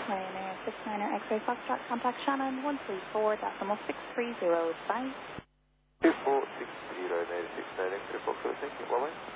Ryanair 69er X-ray Foxtrot, contact Shannon 134.630. Bye. 2460, native 69 X-ray Foxtrot, thank you, bye-bye.